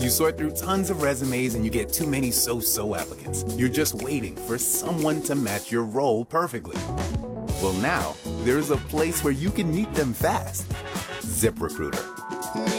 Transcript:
You sort through tons of resumes and you get too many so-so applicants. You're just waiting for someone to match your role perfectly. Well, now, there's a place where you can meet them fast. ZipRecruiter.